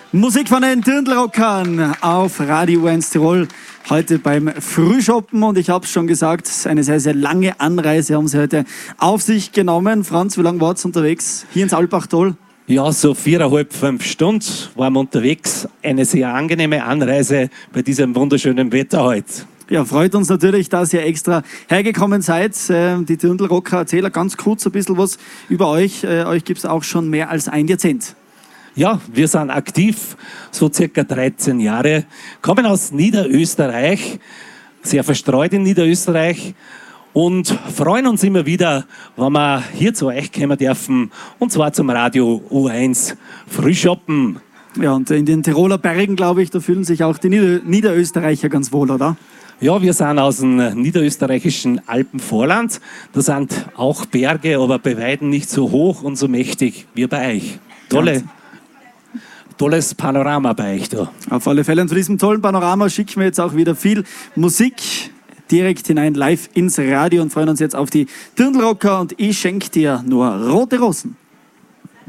Musik von den Dirndl-Rockern auf Radio 1 Tirol. Heute beim Frühschoppen und ich habe es schon gesagt, eine sehr, sehr lange Anreise haben Sie heute auf sich genommen. Franz, wie lange war es unterwegs hier ins Alpbachtal? Ja, so 4,5, 5 Stunden waren wir unterwegs. Eine sehr angenehme Anreise bei diesem wunderschönen Wetter heute. Ja, freut uns natürlich, dass ihr extra hergekommen seid. Die Dirndl-Rocker, erzählen ganz kurz ein bisschen was über euch. Euch gibt es auch schon mehr als ein Jahrzehnt. Ja, wir sind aktiv, so circa 13 Jahre, kommen aus Niederösterreich, sehr verstreut in Niederösterreich und freuen uns immer wieder, wenn wir hier zu euch kommen dürfen, und zwar zum Radio U1 Frühschoppen. Ja, und in den Tiroler Bergen, glaube ich, da fühlen sich auch die Niederösterreicher ganz wohl, oder? Ja, wir sind aus dem niederösterreichischen Alpenvorland. Da sind auch Berge, aber bei weitem nicht so hoch und so mächtig wie bei euch. Tolles Panorama bei euch da. Auf alle Fälle. Und von diesem tollen Panorama schicken wir jetzt auch wieder viel Musik direkt hinein, live ins Radio und freuen uns jetzt auf die Dirndl-Rocker und ich schenke dir nur rote Rosen.